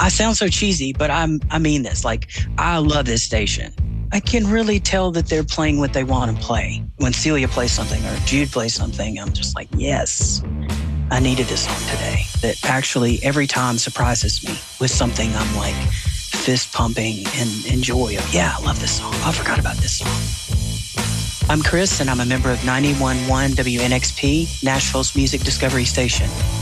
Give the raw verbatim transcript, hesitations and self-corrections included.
I sound so cheesy, but I'm, I mean this. Like, I love this station. I can really tell that they're playing what they want to play. When Celia plays something or Jude plays something, I'm just like, yes, I needed this song today. That actually every time surprises me with something I'm like fist pumping and enjoy. Yeah, I love this song. I forgot about this song. I'm Chris, and I'm a member of ninety-one point one W N X P, Nashville's music discovery station.